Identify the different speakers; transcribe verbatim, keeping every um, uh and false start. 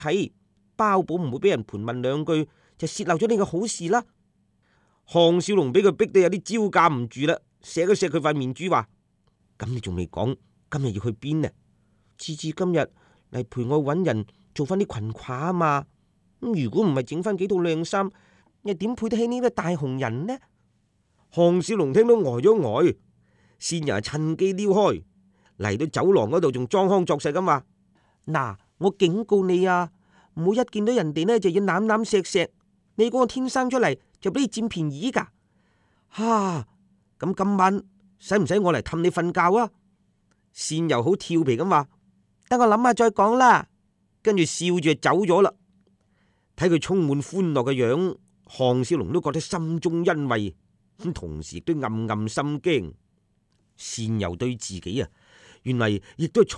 Speaker 1: 係包保唔會俾人盤問兩句就泄漏咗你嘅好事啦。項少龍俾佢逼得有啲招架唔住啦，錫一錫佢塊面珠話：咁你仲未講今日要去邊呢？次次今日嚟陪我搵人做翻啲裙褂啊嘛。咁如果唔係整翻幾套靚衫，又點配得起呢個大紅人呢？項少龍聽到呆咗呆，仙人趁機撩開嚟到走廊嗰度，仲裝腔作勢咁話：嗱，我警告你啊，唔好一見到人哋呢就要攬攬錫錫。你估我天生出嚟就俾你佔便宜噶？哈！咁今晚使唔使我嚟氹你瞓覺啊？仙又好調皮咁話：等我諗下再講啦。跟住笑住就走咗啦。睇佢充滿歡樂嘅樣，項少龍都覺得心中欣慰，咁同時亦都暗暗心驚。仙又對自己啊，原嚟亦都係